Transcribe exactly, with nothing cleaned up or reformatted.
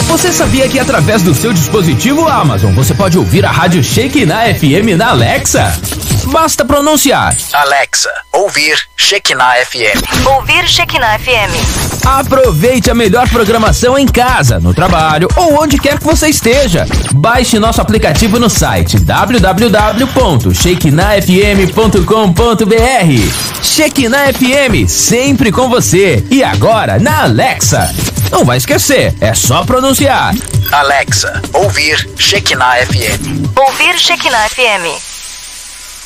Você sabia que através do seu dispositivo Amazon você pode ouvir a rádio Shekinah F M na Alexa? Basta pronunciar: Alexa, ouvir Shekinah F M. Ouvir Shekinah F M. Aproveite a melhor programação em casa, no trabalho ou onde quer que você esteja. Baixe nosso aplicativo no site w w w ponto shekinah f m ponto com ponto b r. Shekinah F M, sempre com você. E agora na Alexa. Não vai esquecer, é só pronunciar: Alexa, ouvir Shekinah F M. Ouvir Shekinah F M.